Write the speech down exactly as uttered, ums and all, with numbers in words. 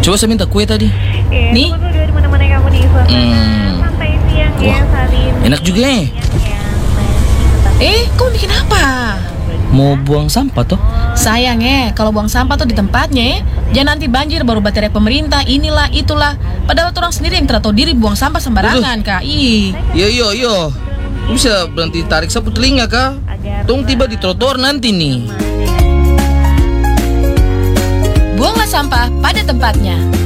Coba saya minta kue tadi. Eh, Nih. tunggu dulu di mana-mana kamu nih suasana Hmm. santai siang ya Wah, saat ini. enak juga ya. Siang yang masih tetap Eh, kamu bikin apa? Mau buang sampah toh? Sayang eh, kalau buang sampah tuh di tempatnya eh. Jangan nanti banjir baru baterai pemerintah, inilah, itulah. Padahal orang sendiri yang tidak tahu diri buang sampah sembarangan, Kak. Ih. Yo yo yo. Lu bisa berhenti tarik sapu telinga kah? Tong tiba di trotoar nanti nih. Buanglah sampah pada tempatnya.